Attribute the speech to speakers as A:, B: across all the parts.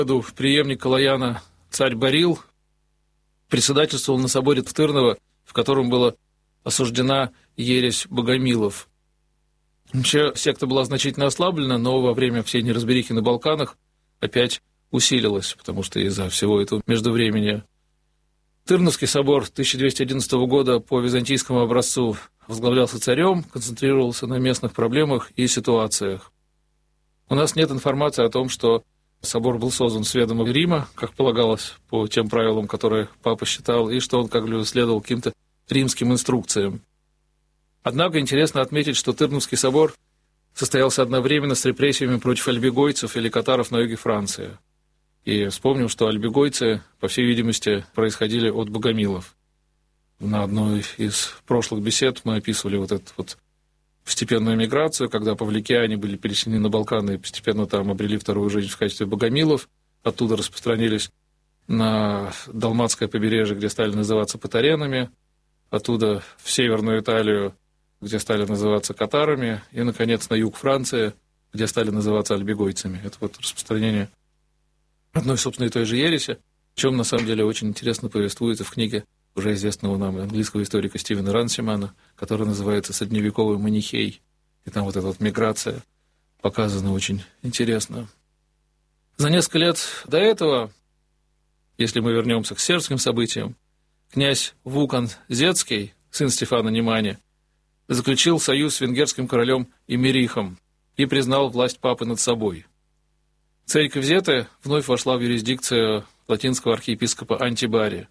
A: году преемник Калаяна, царь Борил, председательствовал на соборе в Тырново, в котором была осуждена ересь богомилов. Вообще, секта была значительно ослаблена, но во время всей неразберихи на Балканах опять усилилась, потому что из-за всего этого междувремени. Тырновский собор 1211 года по византийскому образцу возглавлялся царем, концентрировался на местных проблемах и ситуациях. У нас нет информации о том, что собор был создан с ведома Рима, как полагалось по тем правилам, которые папа считал, и что он как бы следовал каким-то римским инструкциям. Однако интересно отметить, что Тырновский собор состоялся одновременно с репрессиями против альбегойцев или катаров на юге Франции. И вспомним, что альбегойцы, по всей видимости, происходили от богомилов. На одной из прошлых бесед мы описывали вот эту вот постепенную миграцию, когда павликиане были переселены на Балканы и постепенно там обрели вторую жизнь в качестве богомилов, оттуда распространились на Далматское побережье, где стали называться патаренами, оттуда в Северную Италию, где стали называться катарами, и, наконец, на юг Франции, где стали называться альбегойцами. Это вот распространение одной, собственно, и той же ереси, о чем, на самом деле, очень интересно повествуется в книге уже известного нам английского историка Стивена Рансимана, которая называется «Средневековый манихей». И там вот эта вот миграция показана очень интересно. За несколько лет до этого, если мы вернемся к сербским событиям, князь Вукан Зетский, сын Стефана Немани, заключил союз с венгерским королем Эмирихом и признал власть папы над собой. Церковь Зеты вновь вошла в юрисдикцию латинского архиепископа Антибари.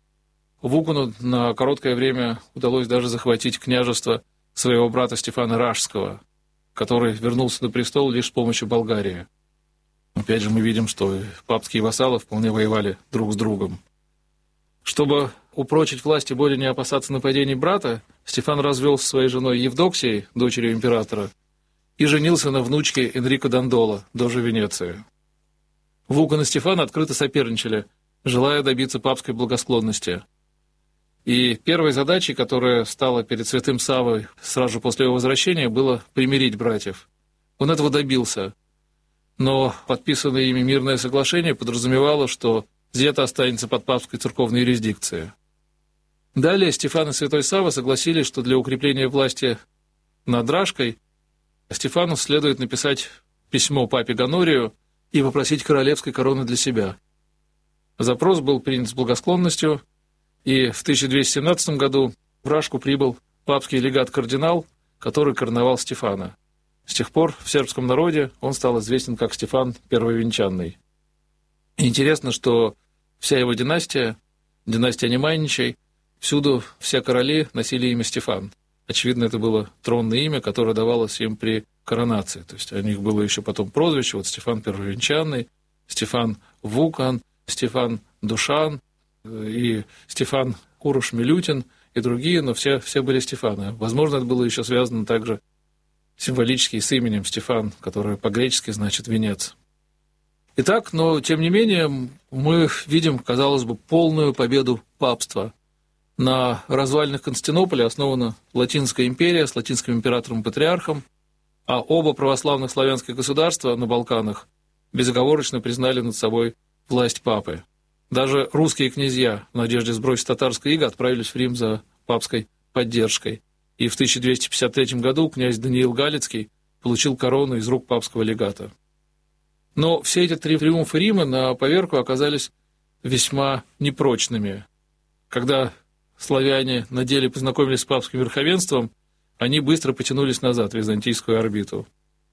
A: Вукану на короткое время удалось даже захватить княжество своего брата Стефана Ражского, который вернулся на престол лишь с помощью Болгарии. Опять же, мы видим, что папские вассалы вполне воевали друг с другом. Чтобы упрочить власть и более не опасаться нападений брата, Стефан развел со своей женой Евдоксией, дочерью императора, и женился на внучке Энрико Дандола, дожи Венеции. Вукан и Стефан открыто соперничали, желая добиться папской благосклонности. И первой задачей, которая стала перед святым Саввой сразу же после его возвращения, было примирить братьев. Он этого добился. Но подписанное ими мирное соглашение подразумевало, что Зета останется под папской церковной юрисдикцией. Далее Стефан и святой Савва согласились, что для укрепления власти над Ражкой Стефану следует написать письмо папе Гонорию и попросить королевской короны для себя. Запрос был принят с благосклонностью, и в 1217 году в Ражку прибыл папский легат-кардинал, который короновал Стефана. С тех пор в сербском народе он стал известен как Стефан Первовенчанный. И интересно, что вся его династия, династия Неманичей, всюду все короли носили имя Стефан. Очевидно, это было тронное имя, которое давалось им при коронации. То есть у них было еще потом прозвище, вот Стефан Первовенчанный, Стефан Вукан, Стефан Душан и Стефан Куруш-Милютин и другие, но все были Стефаны. Возможно, это было еще связано также символически с именем Стефан, которое по-гречески значит «венец». Итак, но тем не менее мы видим, казалось бы, полную победу папства. На развалинах Константинополя основана Латинская империя с латинским императором-патриархом, а оба православных славянских государства на Балканах безоговорочно признали над собой власть папы. Даже русские князья в надежде сбросить татарское иго отправились в Рим за папской поддержкой. И в 1253 году князь Даниил Галицкий получил корону из рук папского легата. Но все эти три триумфа Рима на поверку оказались весьма непрочными. Когда славяне на деле познакомились с папским верховенством, они быстро потянулись назад в византийскую орбиту.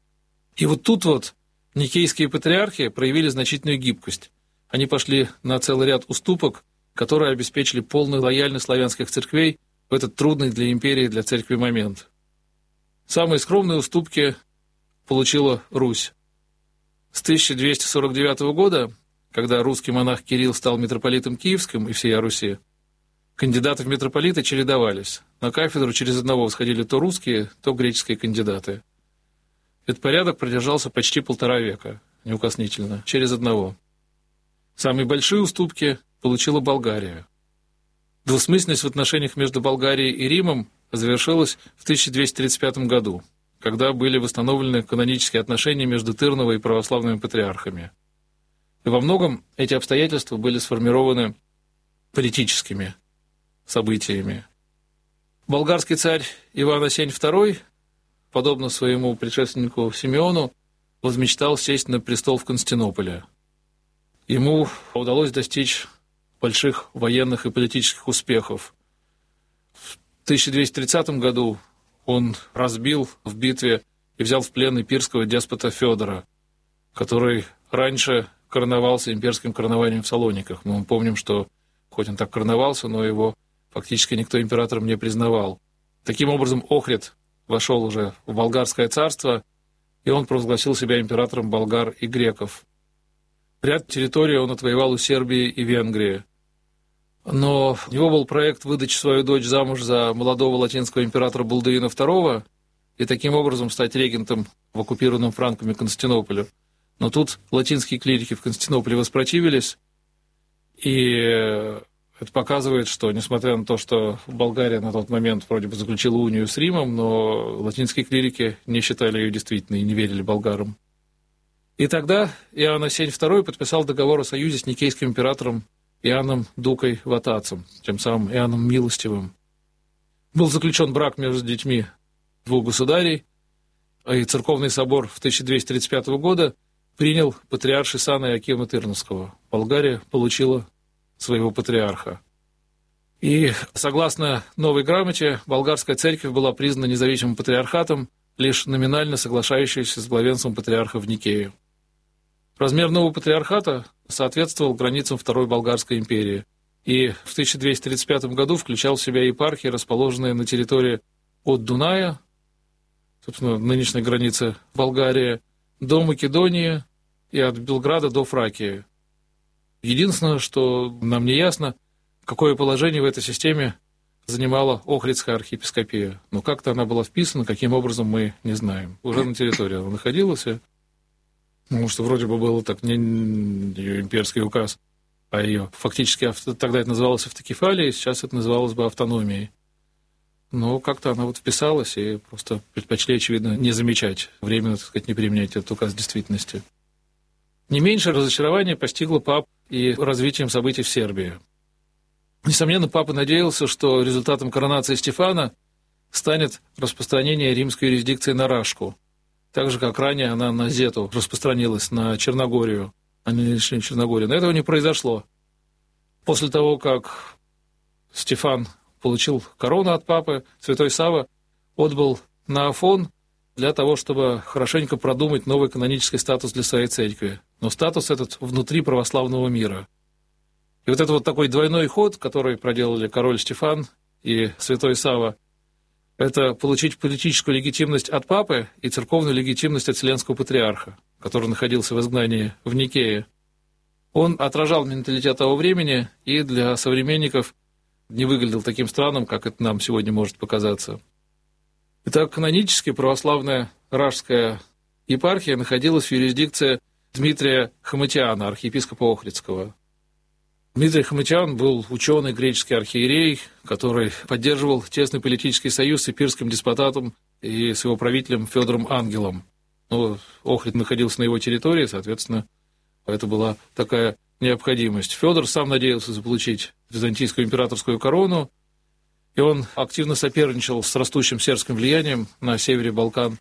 A: И вот тут вот никейские патриархи проявили значительную гибкость. Они пошли на целый ряд уступок, которые обеспечили полную лояльность славянских церквей в этот трудный для империи, для церкви момент. Самые скромные уступки получила Русь. С 1249 года, когда русский монах Кирилл стал митрополитом Киевским и всея Руси, кандидаты в митрополиты чередовались. На кафедру через одного всходили то русские, то греческие кандидаты. Этот порядок продержался почти 1,5 века, неукоснительно, через одного. Самые большие уступки получила Болгария. Двусмысленность в отношениях между Болгарией и Римом завершилась в 1235 году, когда были восстановлены канонические отношения между Тырново и православными патриархами. И во многом эти обстоятельства были сформированы политическими событиями. Болгарский царь Иван Асень II, подобно своему предшественнику Симеону, возмечтал сесть на престол в Константинополе. Ему удалось достичь больших военных и политических успехов. В 1230 году он разбил в битве и взял в плен епирского деспота Федора, который раньше короновался имперским коронованием в Салониках. Мы помним, что хоть он так короновался, но его фактически никто императором не признавал. Таким образом, Охрид вошел уже в болгарское царство, и он провозгласил себя императором болгар и греков. Ряд территорий он отвоевал у Сербии и Венгрии. Но у него был проект выдать свою дочь замуж за молодого латинского императора Балдуина II и таким образом стать регентом в оккупированном франками Константинополе. Но тут латинские клирики в Константинополе воспротивились, и это показывает, что, несмотря на то, что Болгария на тот момент вроде бы заключила унию с Римом, но латинские клирики не считали ее действительной и не верили болгарам. И тогда Иоанн Асень II подписал договор о союзе с никейским императором Иоанном Дукой Ватацем, тем самым Иоанном Милостивым. Был заключен брак между детьми двух государей, и церковный собор в 1235 года принял патриарший сан Иоакима Тырновского. Болгария получила своего патриарха. И, согласно новой грамоте, болгарская церковь была признана независимым патриархатом, лишь номинально соглашающейся с главенством патриарха в Никее. Размер нового патриархата соответствовал границам Второй Болгарской империи, и в 1235 году включал в себя епархии, расположенные на территории от Дуная, собственно, нынешней границы Болгарии, до Македонии и от Белграда до Фракии. Единственное, что нам не ясно, какое положение в этой системе занимала Охридская архиепископия. Но как-то она была вписана, каким образом мы не знаем. Уже на территории она находилась, потому что вроде бы был так не ее имперский указ, а ее фактически тогда это называлось автокефалией, сейчас это называлось бы автономией. Но как-то она вот вписалась, и просто предпочли, очевидно, не замечать, временно, так сказать, не применять этот указ в действительности. Не меньше разочарование постигло пап и развитием событий в Сербии. Несомненно, папа надеялся, что результатом коронации Стефана станет распространение римской юрисдикции на Рашку, так же, как ранее она на Зету распространилась, на Черногорию, а не нынешнюю Черногорию. Но этого не произошло. После того, как Стефан получил корону от папы, святой Савва отбыл на Афон для того, чтобы хорошенько продумать новый канонический статус для своей церкви. Но статус этот внутри православного мира. И вот это вот такой двойной ход, который проделали король Стефан и святой Савва, это получить политическую легитимность от папы и церковную легитимность от Вселенского патриарха, который находился в изгнании в Никее. Он отражал менталитет того времени и для современников не выглядел таким странным, как это нам сегодня может показаться. Итак, канонически православная Ражская епархия находилась в юрисдикции Дмитрия Хомотиана, архиепископа Охридского. Дмитрий Хомотиан был ученый греческий архиерей, который поддерживал тесный политический союз с епирским деспотатом и с его правителем Федором Ангелом. Но Охрид находился на его территории, соответственно, это была такая необходимость. Федор сам надеялся заполучить византийскую императорскую корону, и он активно соперничал с растущим сербским влиянием на севере Балкан.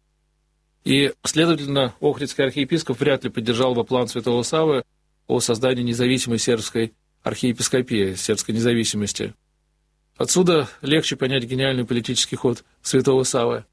A: И, следовательно, Охридский архиепископ вряд ли поддержал бы план святого Саввы о создании независимой сербской архиепископии, сербской независимости. Отсюда легче понять гениальный политический ход святого Саввы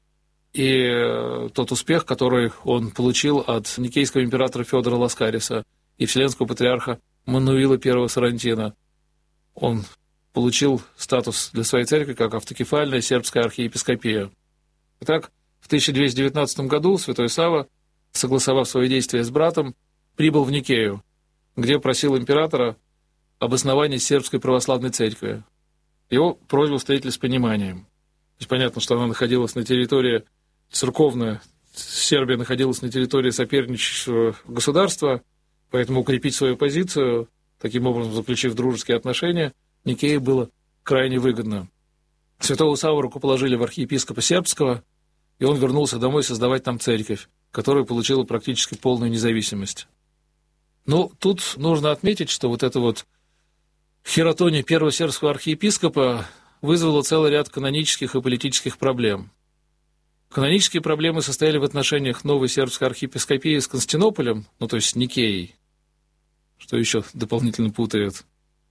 A: и тот успех, который он получил от никейского императора Федора Ласкариса и вселенского патриарха Мануила I Сарантина. Он получил статус для своей церкви как автокефальная сербская архиепископия. Итак, в 1219 году святой Савва, согласовав свои действия с братом, прибыл в Никею, где просил императора об основании сербской православной церкви. Его просьбу встретили с пониманием. То есть понятно, что она находилась на территории церковная, Сербия находилась на территории соперничающего государства, поэтому укрепить свою позицию, таким образом заключив дружеские отношения, Никее было крайне выгодно. Святого Савву рукоположили в архиепископа сербского, и он вернулся домой создавать там церковь, которая получила практически полную независимость. Но тут нужно отметить, что вот эта вот хератония первого сербского архиепископа вызвала целый ряд канонических и политических проблем. Канонические проблемы состояли в отношениях новой сербской архиепископии с Константинополем, то есть с Никеей, что еще дополнительно путает,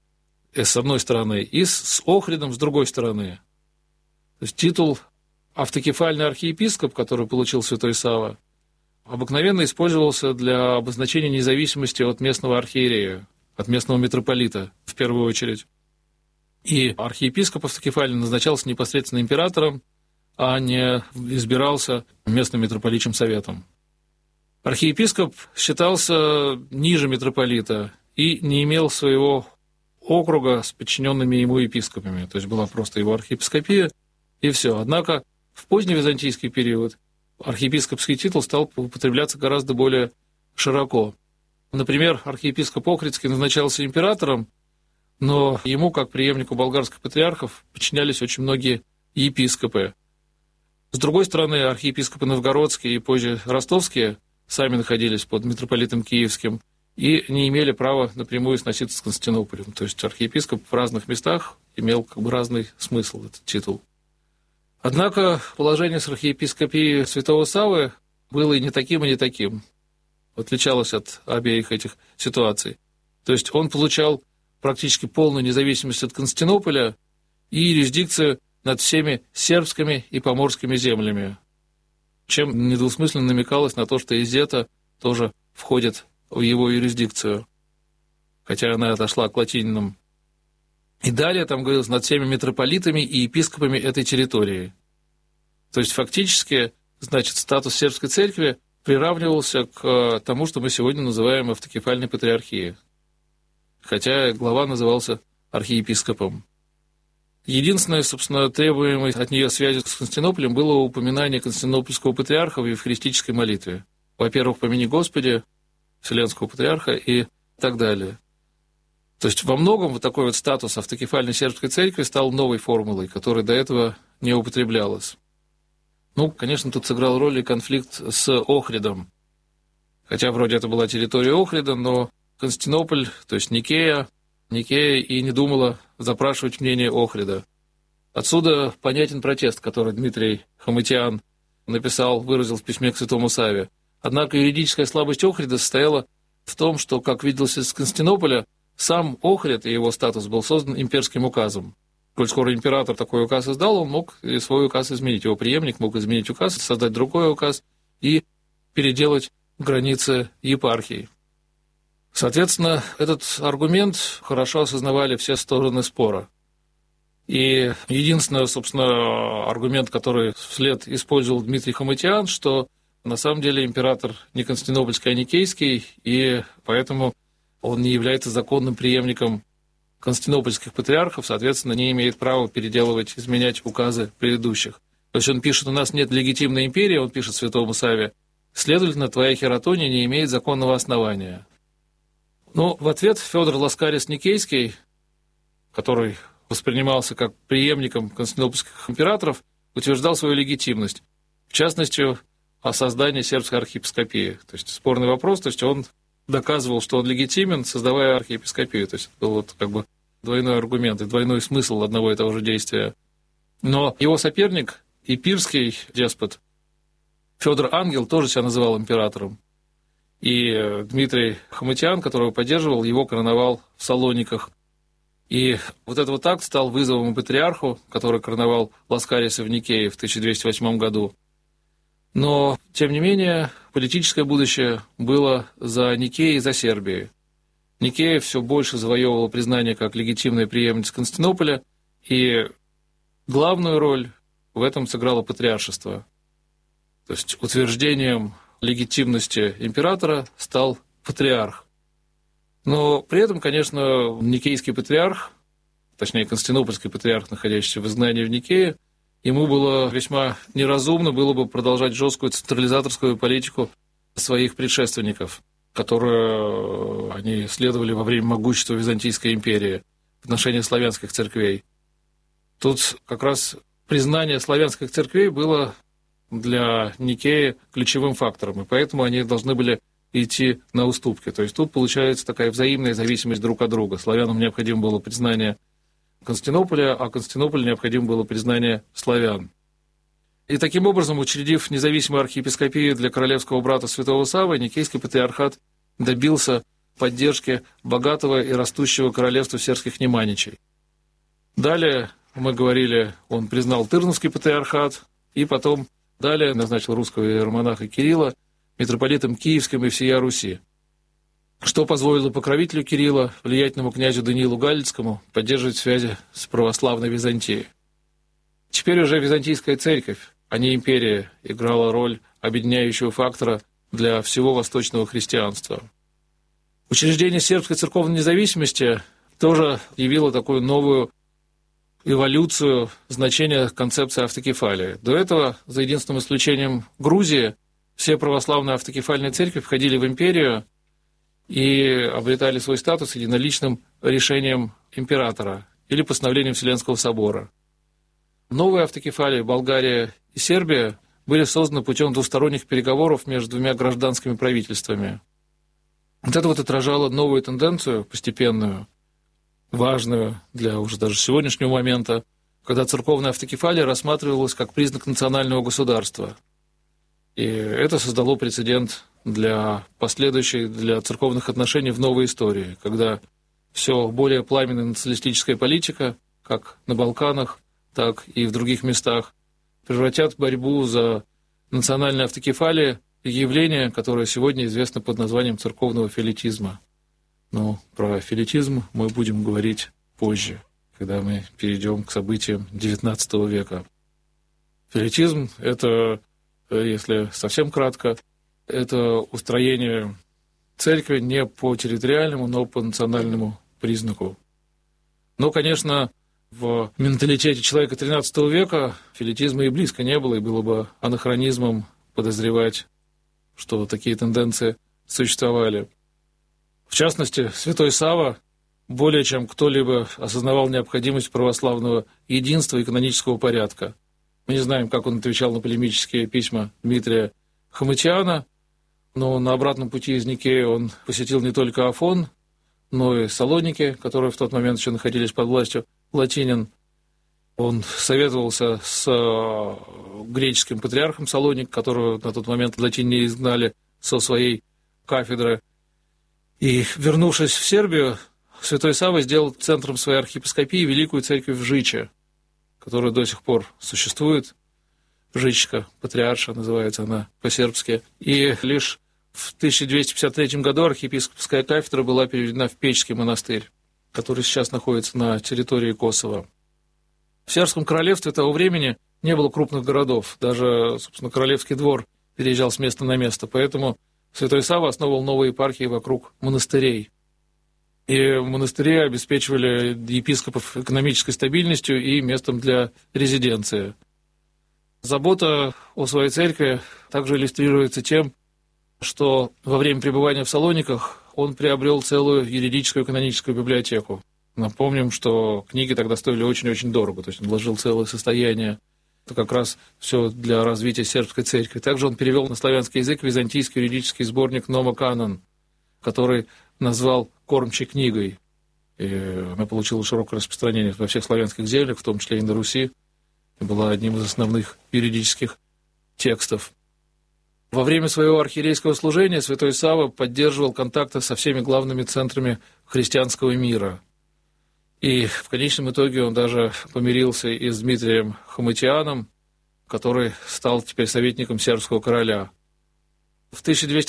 A: с одной стороны, и с Охридом с другой стороны. То есть титул автокефальный архиепископ, который получил святой Савва, обыкновенно использовался для обозначения независимости от местного архиерея, от местного митрополита в первую очередь. И архиепископ автокефальный назначался непосредственно императором, а не избирался местным митрополитчим советом. Архиепископ считался ниже митрополита и не имел своего округа с подчиненными ему епископами, то есть была просто его архиепископия, и все. Однако в поздневизантийский период архиепископский титул стал употребляться гораздо более широко. Например, архиепископ Охридский назначался императором, но ему, как преемнику болгарских патриархов, подчинялись очень многие епископы. С другой стороны, архиепископы новгородские и позже ростовские сами находились под митрополитом Киевским и не имели права напрямую сноситься с Константинополем. То есть архиепископ в разных местах имел разный смысл, этот титул. Однако положение с архиепископией святого Саввы было и не таким, и не таким. Отличалось от обеих этих ситуаций. То есть он получал практически полную независимость от Константинополя и юрисдикцию над всеми сербскими и поморскими землями, чем недвусмысленно намекалось на то, что Изета тоже входит в его юрисдикцию, хотя она отошла к латининам. И далее там говорилось над всеми митрополитами и епископами этой территории. То есть фактически, статус сербской церкви приравнивался к тому, что мы сегодня называем автокефальной патриархией, хотя глава назывался архиепископом. Единственное, собственно, требуемое от нее связи с Константинополем было упоминание константинопольского патриарха в евхаристической молитве. Во-первых, помяни Господи, Вселенского патриарха и так далее. То есть во многом вот такой вот статус автокефальной сербской церкви стал новой формулой, которая до этого не употреблялась. Конечно, тут сыграл роль и конфликт с Охридом. Хотя вроде это была территория Охрида, но Константинополь, то есть Никея и не думала запрашивать мнение Охрида. Отсюда понятен протест, который Дмитрий Хомытиан выразил в письме к святому Савве. Однако юридическая слабость Охрида состояла в том, что, как виделось из Константинополя, сам Охрид и его статус был создан имперским указом. Коль скоро император такой указ издал, он мог и свой указ изменить. Его преемник мог изменить указ, создать другой указ и переделать границы епархии. Соответственно, этот аргумент хорошо осознавали все стороны спора. И единственный, собственно, аргумент, который вслед использовал Дмитрий Хомытиан, что на самом деле император не константинопольский, а никейский, и поэтому он не является законным преемником константинопольских патриархов, соответственно, не имеет права переделывать, изменять указы предыдущих. То есть он пишет, у нас нет легитимной империи, он пишет святому Савве, следовательно, твоя хератония не имеет законного основания. Но в ответ Федор Ласкарис Никейский, который воспринимался как преемником константинопольских императоров, утверждал свою легитимность, в частности, о создании сербской архиепископии. То есть спорный вопрос, то есть он доказывал, что он легитимен, создавая архиепископию. То есть это был двойной аргумент и двойной смысл одного и того же действия. Но его соперник, епирский деспот Федор Ангел, тоже себя называл императором. И Дмитрий Хомытиан, которого поддерживал, его короновал в Салониках. И вот этот акт стал вызовом патриарху, который короновал Ласкариса в Никее в 1208 году. Но, тем не менее, политическое будущее было за Никеей и за Сербией. Никея все больше завоевывала признание как легитимная преемница Константинополя, и главную роль в этом сыграло патриаршество. То есть утверждением легитимности императора стал патриарх. Но при этом, конечно, никейский патриарх, точнее, константинопольский патриарх, находящийся в изгнании в Никее, ему было весьма неразумно было бы продолжать жесткую централизаторскую политику своих предшественников, которую они следовали во время могущества Византийской империи в отношении славянских церквей. Тут как раз признание славянских церквей было для Никеи ключевым фактором, и поэтому они должны были идти на уступки. То есть тут получается такая взаимная зависимость друг от друга. Славянам необходимо было признание Константинополя, а Константинополю необходимо было признание славян. И таким образом, учредив независимую архиепископию для королевского брата святого Саввы, Никейский патриархат добился поддержки богатого и растущего королевства сербских неманичей. Далее, мы говорили, он признал Тырновский патриархат, и потом далее назначил русского иеромонаха Кирилла митрополитом Киевским и всея Руси, что позволило покровителю Кирилла, влиятельному князю Даниилу Галицкому, поддерживать связи с православной Византией. Теперь уже византийская церковь, а не империя, играла роль объединяющего фактора для всего восточного христианства. Учреждение сербской церковной независимости тоже явило такую новую эволюцию значения концепции автокефалии. До этого, за единственным исключением Грузии, все православные автокефальные церкви входили в империю и обретали свой статус единоличным решением императора или постановлением Вселенского собора. Новые автокефалии, Болгария и Сербия, были созданы путем двусторонних переговоров между двумя гражданскими правительствами. Вот это вот отражало новую тенденцию, постепенную, важную для уже даже сегодняшнего момента, когда церковная автокефалия рассматривалась как признак национального государства. И это создало прецедент для последующей, для церковных отношений в новой истории, когда все более пламенная националистическая политика, как на Балканах, так и в других местах, превратят борьбу за национальную автокефалию в явление, которое сегодня известно под названием церковного филетизма. Но про филетизм мы будем говорить позже, когда мы перейдем к событиям XIX века. Филетизм — это, если совсем кратко, это устроение церкви не по территориальному, но по национальному признаку. Но, конечно, в менталитете человека XIII века филетизма и близко не было, и было бы анахронизмом подозревать, что такие тенденции существовали. В частности, святой Савва более чем кто-либо осознавал необходимость православного единства и канонического порядка. Мы не знаем, как он отвечал на полемические письма Дмитрия Хомытиана, но на обратном пути из Никеи он посетил не только Афон, но и Салоники, которые в тот момент еще находились под властью латинян. Он советовался с греческим патриархом Салоник, которого на тот момент латиняне изгнали со своей кафедры. И, вернувшись в Сербию, святой Савва сделал центром своей архиепископии великую церковь в Жиче, которая до сих пор существует. Жичка, патриарша, называется она по-сербски. И лишь в 1253 году архиепископская кафедра была переведена в Печский монастырь, который сейчас находится на территории Косово. В Сербском королевстве того времени не было крупных городов. Даже, собственно, королевский двор переезжал с места на место. Поэтому святой Савва основал новые епархии вокруг монастырей. И монастыри обеспечивали епископов экономической стабильностью и местом для резиденции. Забота о своей церкви также иллюстрируется тем, что во время пребывания в Салониках он приобрел целую юридическую каноническую библиотеку. Напомним, что книги тогда стоили очень-очень дорого, то есть он вложил целое состояние. Это как раз все для развития сербской церкви. Также он перевел на славянский язык византийский юридический сборник Нома Канон, который назвал «Кормчей книгой». И она получила широкое распространение во всех славянских землях, в том числе и на Руси, и была одним из основных юридических текстов. Во время своего архиерейского служения святой Савва поддерживал контакты со всеми главными центрами христианского мира. И в конечном итоге он даже помирился и с Дмитрием Хомытианом, который стал теперь советником сербского короля. В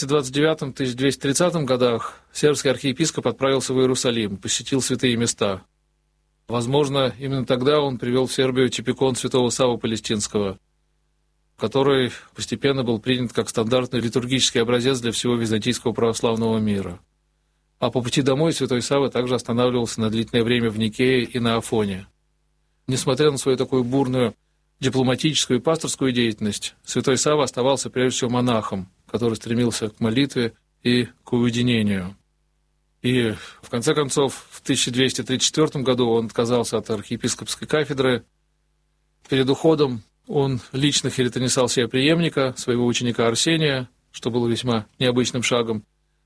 A: 1229-1230 годах сербский архиепископ отправился в Иерусалим, посетил святые места. Возможно, именно тогда он привел в Сербию типикон святого Саввы Палестинского, который постепенно был принят как стандартный литургический образец для всего византийского православного мира. А по пути домой святой Савва также останавливался на длительное время в Никее и на Афоне. Несмотря на свою такую бурную дипломатическую и пасторскую деятельность, святой Савва оставался прежде всего монахом, который стремился к молитве и к уединению. И, в конце концов, в 1234 году он отказался от архиепископской кафедры. Перед уходом он лично херитонисал себе преемника, своего ученика Арсения, что было весьма необычным шагом,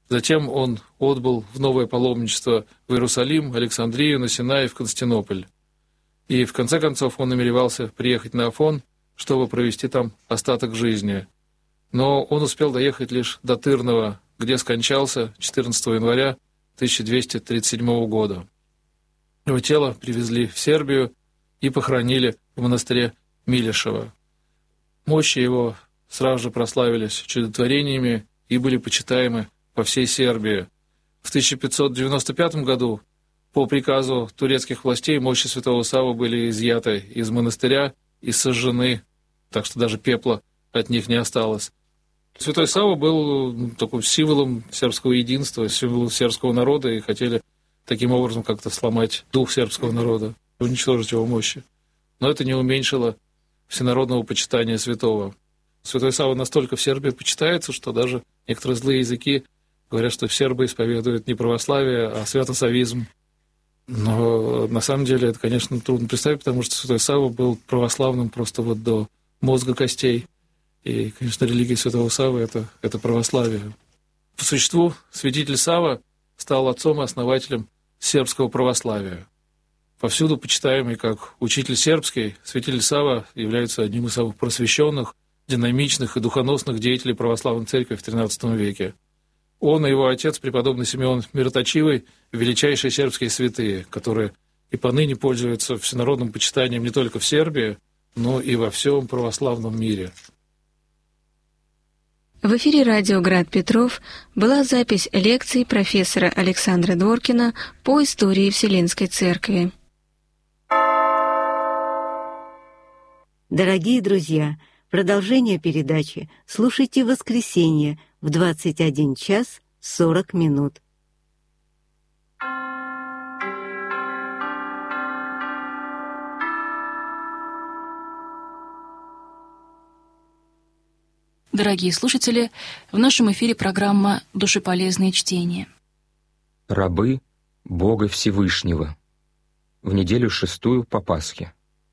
A: Затем он отбыл в новое паломничество в Иерусалим, Александрию, на Синай и в Константинополь. И в конце концов он намеревался приехать на Афон, чтобы провести там остаток жизни. Но он успел доехать лишь до Тырного, где скончался 14 января 1237 года. Его тело привезли в Сербию и похоронили в монастыре Милешево. Мощи его сразу же прославились чудотворениями и были почитаемы по всей Сербии. В 1595 году по приказу турецких властей мощи святого Саввы были изъяты из монастыря и сожжены, так что даже пепла от них не осталось. Святой Савва был таким символом сербского единства, символом сербского народа, и хотели таким образом как-то сломать дух сербского народа, уничтожить его мощи. Но это не уменьшило всенародного почитания святого. Святой Савва настолько в Сербии почитается, что даже некоторые злые языки говорят, что сербы исповедуют не православие, а святосавизм. Но на самом деле это, конечно, трудно представить, потому что святой Савва был православным просто вот до мозга костей. И, конечно, религия святого Саввы — это православие. По существу святитель Савва стал отцом и основателем сербского православия. Повсюду почитаемый как учитель сербский, святитель Савва является одним из самых просвещенных, динамичных и духоносных деятелей православной церкви в XIII веке. Он и его отец, преподобный Симеон Мироточивый, величайшие сербские святые, которые и поныне пользуются всенародным почитанием не только в Сербии, но и во всем православном мире.
B: В эфире радио «Град Петров» была запись лекций профессора Александра Дворкина по истории Вселенской Церкви.
C: Дорогие друзья, продолжение передачи слушайте в воскресенье в 21 час 40 минут.
D: Дорогие слушатели, в нашем эфире программа «Душеполезные чтения».
E: Рабы Бога Всевышнего. В неделю 6 по Пасхе.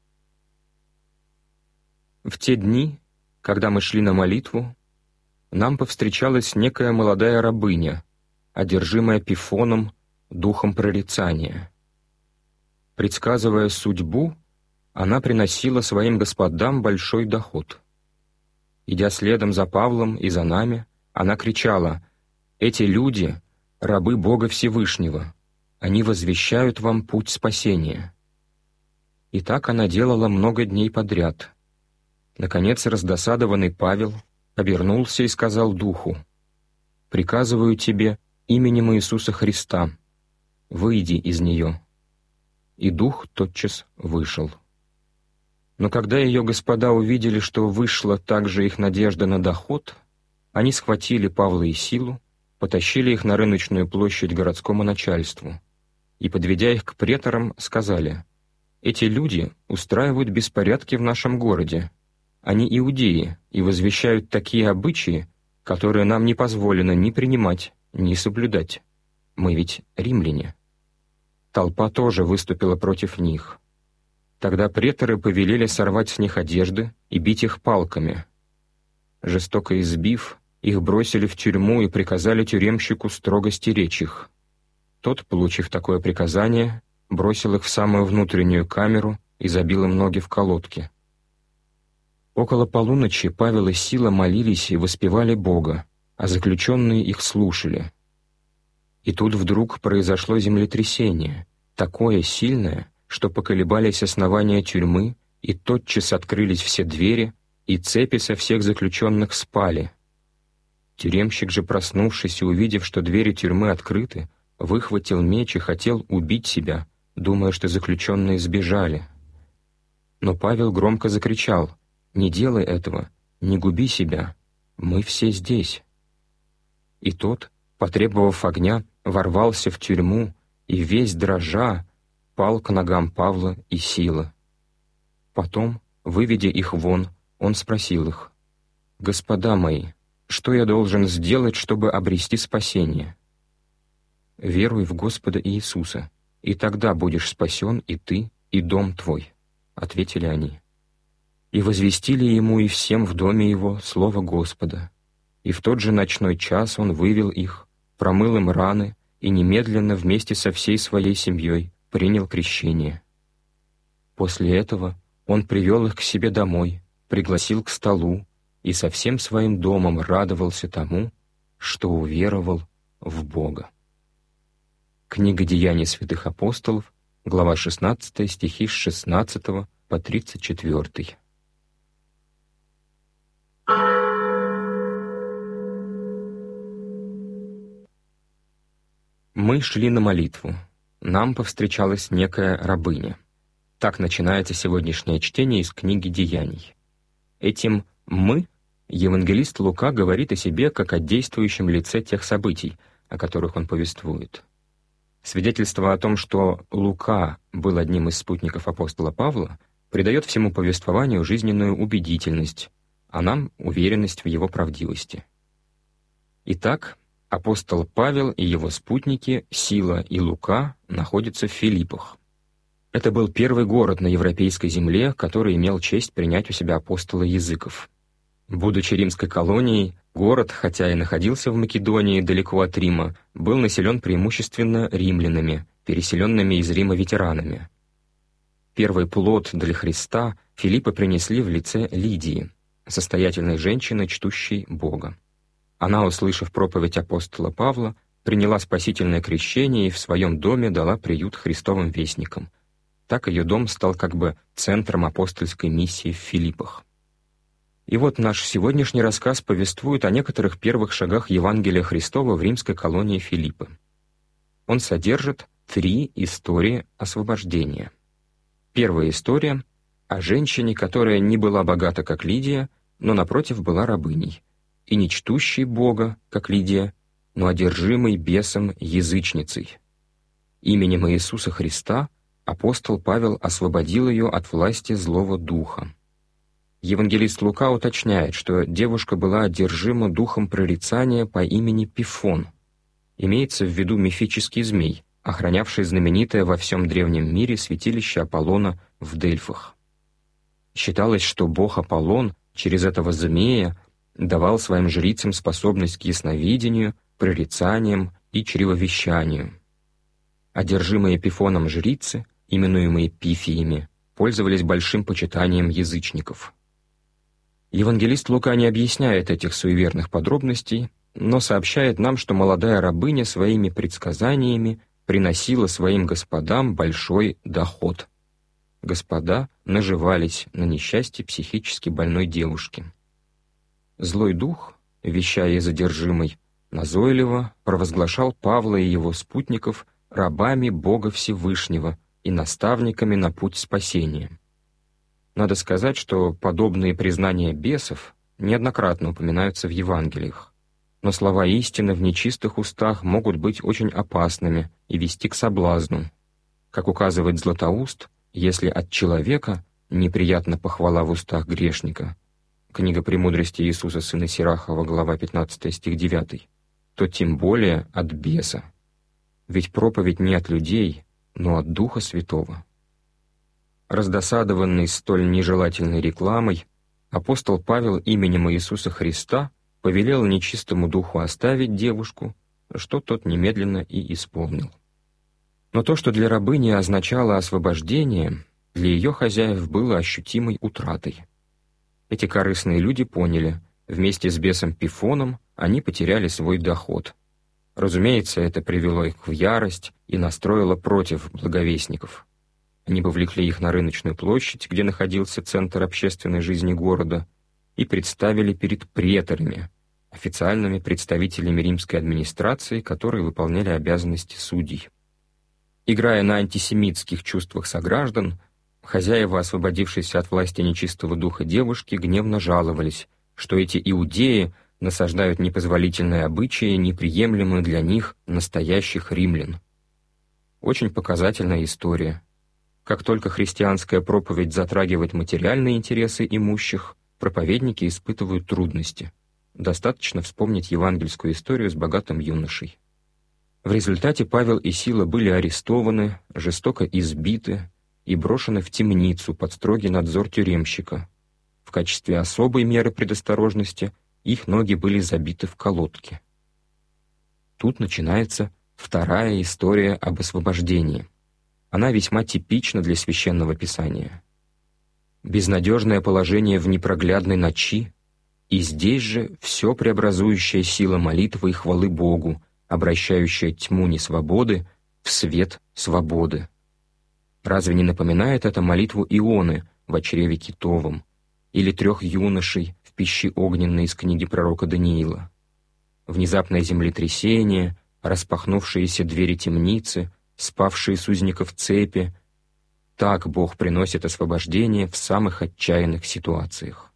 E: В те дни, когда мы шли на молитву, нам повстречалась некая молодая рабыня, одержимая Пифоном, духом прорицания. Предсказывая судьбу, она приносила своим господам большой доход. Идя следом за Павлом и за нами, она кричала: «Эти люди — рабы Бога Всевышнего, они возвещают вам путь спасения». И так она делала много дней подряд. Наконец, раздосадованный Павел обернулся и сказал духу: «Приказываю тебе именем Иисуса Христа, выйди из нее». И дух тотчас вышел. Но когда ее господа увидели, что вышла также их надежда на доход, они схватили Павла и Силу, потащили их на рыночную площадь городскому начальству и, подведя их к преторам, сказали: «Эти люди устраивают беспорядки в нашем городе. Они иудеи и возвещают такие обычаи, которые нам не позволено ни принимать, ни соблюдать. Мы ведь римляне». Толпа тоже выступила против них. Тогда преторы повелели сорвать с них одежды и бить их палками. Жестоко избив, их бросили в тюрьму и приказали тюремщику строго стеречь их. Тот, получив такое приказание, бросил их в самую внутреннюю камеру и забил им ноги в колодки. Около полуночи Павел и Сила молились и воспевали Бога, а заключенные их слушали. И тут вдруг произошло землетрясение, такое сильное, что поколебались основания тюрьмы, и тотчас открылись все двери, и цепи со всех заключенных спали. Тюремщик же, проснувшись и увидев, что двери тюрьмы открыты, выхватил меч и хотел убить себя, думая, что заключенные сбежали. Но Павел громко закричал: «Не делай этого, не губи себя, мы все здесь». И тот, потребовав огня, ворвался в тюрьму и, весь дрожа, пал к ногам Павла и Силы. Потом, выведя их вон, он спросил их: «Господа мои, что я должен сделать, чтобы обрести спасение?» «Веруй в Господа Иисуса, и тогда будешь спасен и ты, и дом твой», — ответили они. И возвестили ему и всем в доме его слово Господа. И в тот же ночной час он вывел их, промыл им раны и немедленно вместе со всей своей семьей принял крещение. После этого он привел их к себе домой, пригласил к столу и со всем своим домом радовался тому, что уверовал в Бога. Книга «Деяний святых апостолов», глава 16, стихи с 16 по 34. Мы шли на молитву. Нам повстречалась некая рабыня. Так начинается сегодняшнее чтение из книги «Деяний». Этим «мы» евангелист Лука говорит о себе как о действующем лице тех событий, о которых он повествует. Свидетельство о том, что Лука был одним из спутников апостола Павла, придает всему повествованию жизненную убедительность, а нам — уверенность в его правдивости. Итак, апостол Павел и его спутники Сила и Лука находятся в Филиппах. Это был первый город на европейской земле, который имел честь принять у себя апостола языков. Будучи римской колонией, город, хотя и находился в Македонии далеко от Рима, был населен преимущественно римлянами, переселенными из Рима ветеранами. Первый плод для Христа Филиппы принесли в лице Лидии, состоятельной женщины, чтущей Бога. Она, услышав проповедь апостола Павла, приняла спасительное крещение и в своем доме дала приют Христовым вестникам. Так ее дом стал как бы центром апостольской миссии в Филиппах. И вот наш сегодняшний рассказ повествует о некоторых первых шагах Евангелия Христова в римской колонии Филиппы. Он содержит 3 истории освобождения. Первая история о женщине, которая не была богата, как Лидия, но, напротив, была рабыней, и не чтущей Бога, как Лидия, но одержимой бесом язычницей. Именем Иисуса Христа апостол Павел освободил ее от власти злого духа. Евангелист Лука уточняет, что девушка была одержима духом прорицания по имени Пифон. Имеется в виду мифический змей, охранявший знаменитое во всем древнем мире святилище Аполлона в Дельфах. Считалось, что бог Аполлон через этого змея давал своим жрицам способность к ясновидению, прорицаниям и чревовещанию. Одержимые Пифоном жрицы, именуемые пифиями, пользовались большим почитанием язычников. Евангелист Лука не объясняет этих суеверных подробностей, но сообщает нам, что молодая рабыня своими предсказаниями приносила своим господам большой доход. Господа наживались на несчастье психически больной девушки. Злой дух, вещая из одержимой, назойливо провозглашал Павла и его спутников рабами Бога Всевышнего и наставниками на путь спасения. Надо сказать, что подобные признания бесов неоднократно упоминаются в Евангелиях, но слова истины в нечистых устах могут быть очень опасными и вести к соблазну. Как указывает Златоуст, если от человека неприятна похвала в устах грешника, книга «Премудрости Иисуса сына Сирахова», глава 15, стих 9, то тем более от беса. Ведь проповедь не от людей, но от Духа Святого. Раздосадованный столь нежелательной рекламой, апостол Павел именем Иисуса Христа повелел нечистому духу оставить девушку, что тот немедленно и исполнил. Но то, что для рабыни означало освобождение, для ее хозяев было ощутимой утратой. Эти корыстные люди поняли, вместе с бесом Пифоном они потеряли свой доход. Разумеется, это привело их в ярость и настроило против благовестников. Они повлекли их на рыночную площадь, где находился центр общественной жизни города, и представили перед преторами, официальными представителями римской администрации, которые выполняли обязанности судей. Играя на антисемитских чувствах сограждан, хозяева, освободившиеся от власти нечистого духа девушки, гневно жаловались, что эти иудеи насаждают непозволительные обычаи, неприемлемые для них, настоящих римлян. Очень показательная история. Как только христианская проповедь затрагивает материальные интересы имущих, проповедники испытывают трудности. Достаточно вспомнить евангельскую историю с богатым юношей. В результате Павел и Сила были арестованы, жестоко избиты и брошены в темницу под строгий надзор тюремщика. В качестве особой меры предосторожности их ноги были забиты в колодки. Тут начинается вторая история об освобождении. Она весьма типична для Священного Писания. Безнадежное положение в непроглядной ночи, и здесь же все преобразующая сила молитвы и хвалы Богу, обращающая тьму несвободы в свет свободы. Разве не напоминает это молитву Ионы в чреве китовом или 3 юношей в пище огненной из книги пророка Даниила? Внезапное землетрясение, распахнувшиеся двери темницы, спавшие с узников цепи — так Бог приносит освобождение в самых отчаянных ситуациях.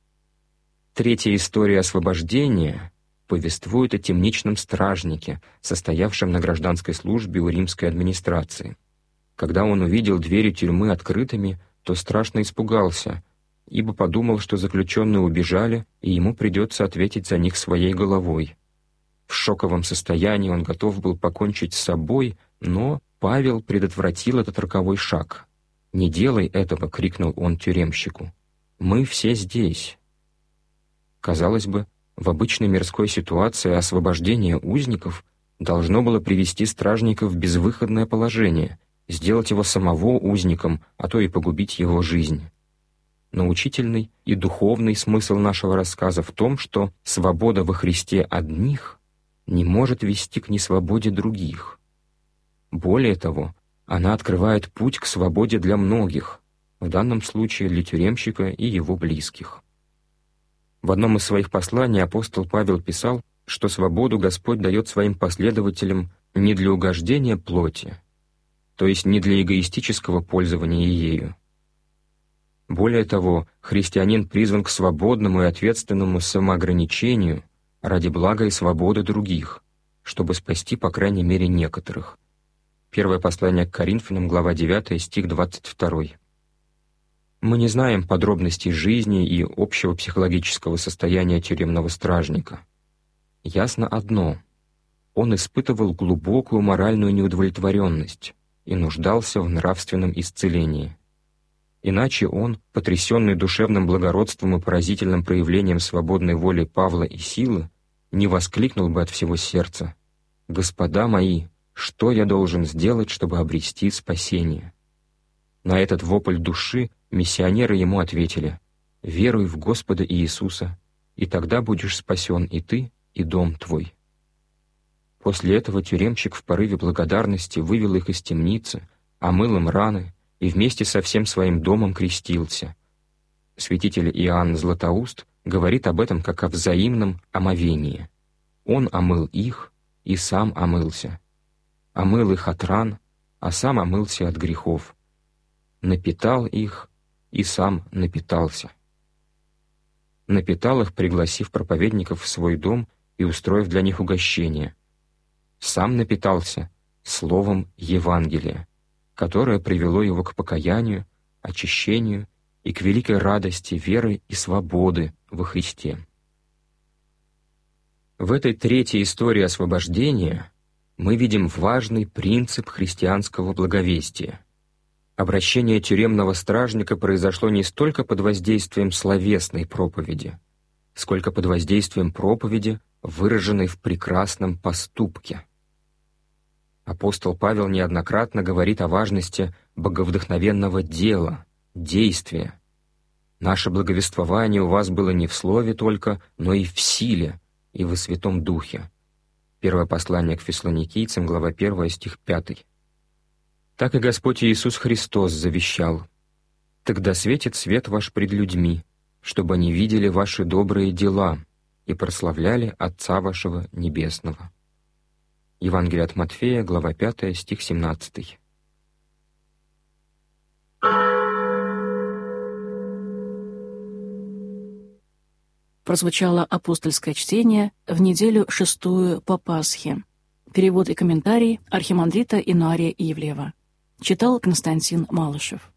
E: Третья история освобождения повествует о темничном стражнике, состоявшем на гражданской службе у римской администрации. Когда он увидел двери тюрьмы открытыми, то страшно испугался, ибо подумал, что заключенные убежали, и ему придется ответить за них своей головой. В шоковом состоянии он готов был покончить с собой, но Павел предотвратил этот роковой шаг. «Не делай этого!» — крикнул он тюремщику. «Мы все здесь!» Казалось бы, в обычной мирской ситуации освобождение узников должно было привести стражника в безвыходное положение, сделать его самого узником, а то и погубить его жизнь. Но учительный и духовный смысл нашего рассказа в том, что свобода во Христе одних не может вести к несвободе других. Более того, она открывает путь к свободе для многих, в данном случае для тюремщика и его близких. В одном из своих посланий апостол Павел писал, что свободу Господь дает своим последователям не для угождения плоти, то есть не для эгоистического пользования ею. Более того, христианин призван к свободному и ответственному самоограничению ради блага и свободы других, чтобы спасти, по крайней мере, некоторых. Первое послание к Коринфянам, глава 9, стих 22. Мы не знаем подробностей жизни и общего психологического состояния тюремного стражника. Ясно одно — он испытывал глубокую моральную неудовлетворенность и нуждался в нравственном исцелении. Иначе он, потрясенный душевным благородством и поразительным проявлением свободной воли Павла и силы, не воскликнул бы от всего сердца: «Господа мои, что я должен сделать, чтобы обрести спасение?» На этот вопль души миссионеры ему ответили: «Веруй в Господа Иисуса, и тогда будешь спасен и ты, и дом твой». После этого тюремщик в порыве благодарности вывел их из темницы, омыл им раны и вместе со всем своим домом крестился. Святитель Иоанн Златоуст говорит об этом как о взаимном омовении. Он омыл их и сам омылся. Омыл их от ран, а сам омылся от грехов. Напитал их и сам напитался. Напитал их, пригласив проповедников в свой дом и устроив для них угощение. Сам напитался словом Евангелия, которое привело его к покаянию, очищению и к великой радости веры и свободы во Христе. В этой третьей истории освобождения мы видим важный принцип христианского благовестия. Обращение тюремного стражника произошло не столько под воздействием словесной проповеди, сколько под воздействием проповеди, выраженной в прекрасном поступке. Апостол Павел неоднократно говорит о важности боговдохновенного дела, действия. «Наше благовествование у вас было не в слове только, но и в силе, и во Святом Духе». Первое послание к Фессалоникийцам, глава 1, стих 5. Так и Господь Иисус Христос завещал: «Тогда светит свет ваш пред людьми, чтобы они видели ваши добрые дела и прославляли Отца вашего Небесного». Евангелие от Матфея, глава 5, стих 17.
D: Прозвучало апостольское чтение в неделю 6 по Пасхе. Перевод и комментарий архимандрита Инария Ивлеева. Читал Константин Малышев.